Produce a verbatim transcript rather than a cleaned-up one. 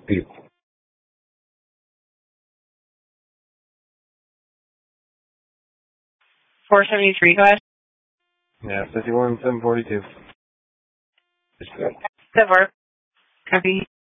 you. four seventy-three, go ahead. Yeah, fifty-one, seven forty-two. That work. Copy.